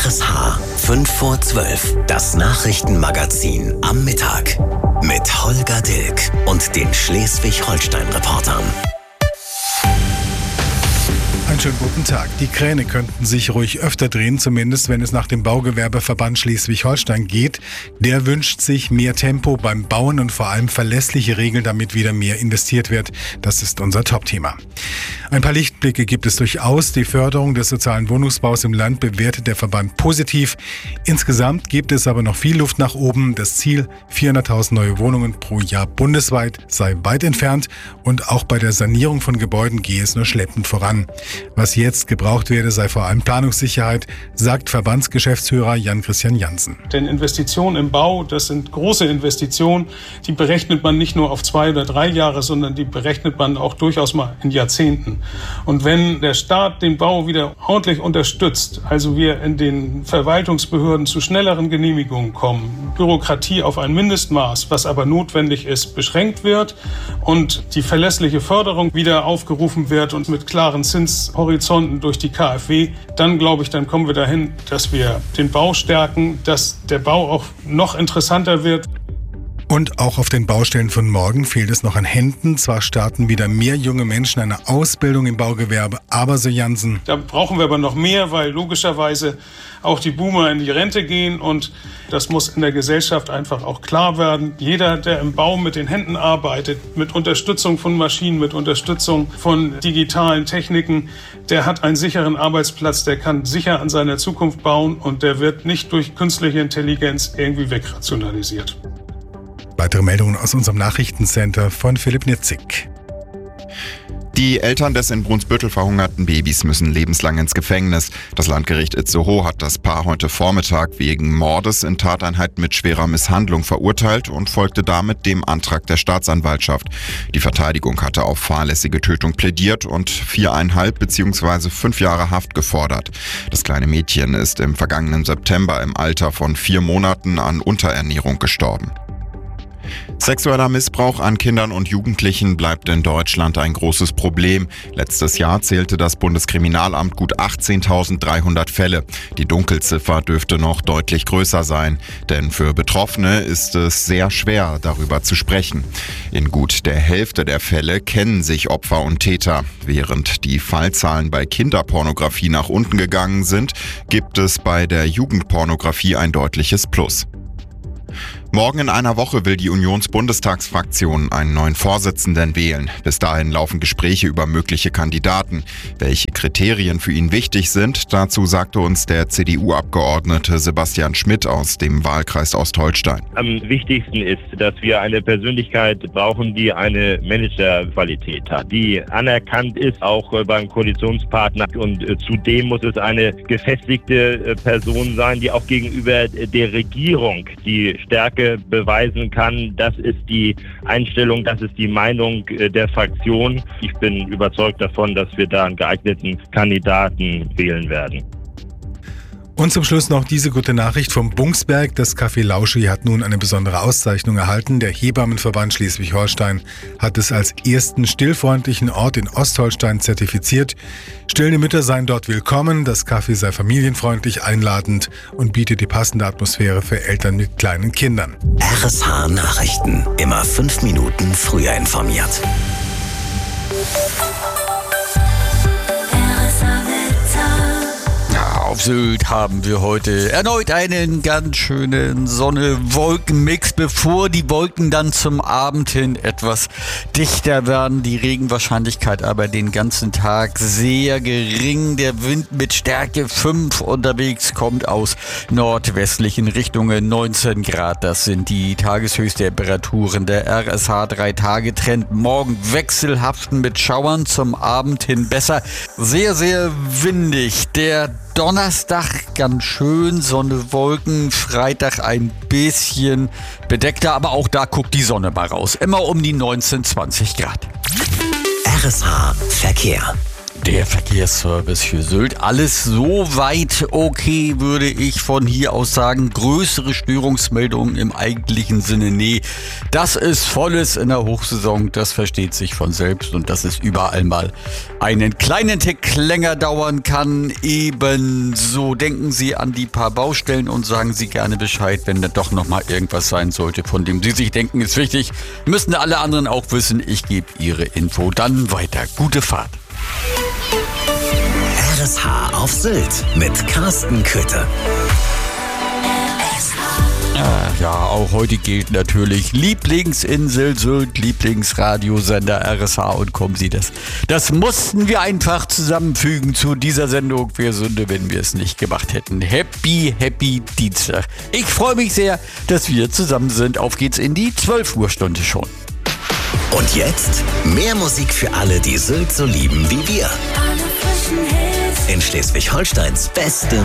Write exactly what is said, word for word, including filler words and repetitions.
R S H fünf vor zwölf, das Nachrichtenmagazin am Mittag mit Holger Dilk und den Schleswig-Holstein-Reportern. Einen schönen guten Tag. Die Kräne könnten sich ruhig öfter drehen, zumindest wenn es nach dem Baugewerbeverband Schleswig-Holstein geht. Der wünscht sich mehr Tempo beim Bauen und vor allem verlässliche Regeln, damit wieder mehr investiert wird. Das ist unser Top-Thema. Ein paar Lichtblicke gibt es durchaus. Die Förderung des sozialen Wohnungsbaus im Land bewertet der Verband positiv. Insgesamt gibt es aber noch viel Luft nach oben. Das Ziel, vierhunderttausend neue Wohnungen pro Jahr bundesweit, sei weit entfernt. Und auch bei der Sanierung von Gebäuden gehe es nur schleppend voran. Was jetzt gebraucht werde, sei vor allem Planungssicherheit, sagt Verbandsgeschäftsführer Jan-Christian Jansen. Denn Investitionen im Bau, das sind große Investitionen, die berechnet man nicht nur auf zwei oder drei Jahre, sondern die berechnet man auch durchaus mal in Jahrzehnten. Und wenn der Staat den Bau wieder ordentlich unterstützt, also wir in den Verwaltungsbehörden zu schnelleren Genehmigungen kommen, Bürokratie auf ein Mindestmaß, was aber notwendig ist, beschränkt wird und die verlässliche Förderung wieder aufgerufen wird und mit klaren Zinshorizonten durch die K f W, dann glaube ich, dann kommen wir dahin, dass wir den Bau stärken, dass der Bau auch noch interessanter wird. Und auch auf den Baustellen von morgen fehlt es noch an Händen. Zwar starten wieder mehr junge Menschen eine Ausbildung im Baugewerbe, aber so Jansen. Da brauchen wir aber noch mehr, weil logischerweise auch die Boomer in die Rente gehen und das muss in der Gesellschaft einfach auch klar werden. Jeder, der im Bau mit den Händen arbeitet, mit Unterstützung von Maschinen, mit Unterstützung von digitalen Techniken, der hat einen sicheren Arbeitsplatz, der kann sicher an seiner Zukunft bauen und der wird nicht durch künstliche Intelligenz irgendwie wegrationalisiert. Weitere Meldungen aus unserem Nachrichtencenter von Philipp Nitzig. Die Eltern des in Brunsbüttel verhungerten Babys müssen lebenslang ins Gefängnis. Das Landgericht Itzehoe hat das Paar heute Vormittag wegen Mordes in Tateinheit mit schwerer Misshandlung verurteilt und folgte damit dem Antrag der Staatsanwaltschaft. Die Verteidigung hatte auf fahrlässige Tötung plädiert und viereinhalb bzw. fünf Jahre Haft gefordert. Das kleine Mädchen ist im vergangenen September im Alter von vier Monaten an Unterernährung gestorben. Sexueller Missbrauch an Kindern und Jugendlichen bleibt in Deutschland ein großes Problem. Letztes Jahr zählte das Bundeskriminalamt gut achtzehntausenddreihundert Fälle. Die Dunkelziffer dürfte noch deutlich größer sein, denn für Betroffene ist es sehr schwer, darüber zu sprechen. In gut der Hälfte der Fälle kennen sich Opfer und Täter. Während die Fallzahlen bei Kinderpornografie nach unten gegangen sind, gibt es bei der Jugendpornografie ein deutliches Plus. Morgen in einer Woche will die Unionsbundestagsfraktion einen neuen Vorsitzenden wählen. Bis dahin laufen Gespräche über mögliche Kandidaten. Welche Kriterien für ihn wichtig sind, dazu sagte uns der C D U-Abgeordnete Sebastian Schmidt aus dem Wahlkreis Ostholstein. Am wichtigsten ist, dass wir eine Persönlichkeit brauchen, die eine Managerqualität hat, die anerkannt ist, auch beim Koalitionspartner. Und zudem muss es eine gefestigte Person sein, die auch gegenüber der Regierung die Stärke beweisen kann. Das ist die Einstellung, das ist die Meinung der Fraktion. Ich bin überzeugt davon, dass wir da einen geeigneten Kandidaten wählen werden. Und zum Schluss noch diese gute Nachricht vom Bungsberg. Das Café Lauschi hat nun eine besondere Auszeichnung erhalten. Der Hebammenverband Schleswig-Holstein hat es als ersten stillfreundlichen Ort in Ostholstein zertifiziert. Stillende Mütter seien dort willkommen, das Café sei familienfreundlich, einladend und bietet die passende Atmosphäre für Eltern mit kleinen Kindern. R S H Nachrichten, immer fünf Minuten früher informiert. Auf Sylt haben wir heute erneut einen ganz schönen Sonne-Wolken-Mix, bevor die Wolken dann zum Abend hin etwas dichter werden. Die Regenwahrscheinlichkeit aber den ganzen Tag sehr gering. Der Wind mit Stärke fünf unterwegs kommt aus nordwestlichen Richtungen. neunzehn Grad, das sind die Tageshöchsttemperaturen. Der R S H-drei-Tage-Trend morgen wechselhaften mit Schauern, zum Abend hin besser. Sehr, sehr windig. Der Donnerstag ganz schön, Sonne, Wolken, Freitag ein bisschen bedeckter, aber auch da guckt die Sonne mal raus. Immer um die neunzehn, zwanzig Grad. R S H Verkehr. Der Verkehrsservice für Sylt. Alles soweit okay, würde ich von hier aus sagen. Größere Störungsmeldungen im eigentlichen Sinne, nee. Das ist volles in der Hochsaison, das versteht sich von selbst und dass es überall mal einen kleinen Tick länger dauern kann. Ebenso denken Sie an die paar Baustellen und sagen Sie gerne Bescheid, wenn da doch nochmal irgendwas sein sollte, von dem Sie sich denken, ist wichtig. Müssen alle anderen auch wissen. Ich gebe Ihre Info dann weiter. Gute Fahrt. R S H auf Sylt mit Carsten Köthe. Ja, auch heute gilt natürlich Lieblingsinsel Sylt, Lieblingsradiosender R S H und kommen Sie das. Das mussten wir einfach zusammenfügen zu dieser Sendung. Wäre Sünde, wenn wir es nicht gemacht hätten. Happy, happy Dienstag. Ich freue mich sehr, dass wir zusammen sind. Auf geht's in die zwölf Uhr Stunde schon. Und jetzt mehr Musik für alle, die Sylt so lieben wie wir. In Schleswig-Holsteins beste